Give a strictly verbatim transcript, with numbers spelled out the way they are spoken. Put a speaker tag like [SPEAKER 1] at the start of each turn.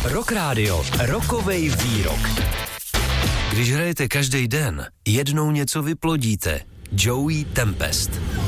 [SPEAKER 1] Rock Radio, rokovej výrok. Když hrajete každý den, jednou něco vyplodíte. Joey Tempest.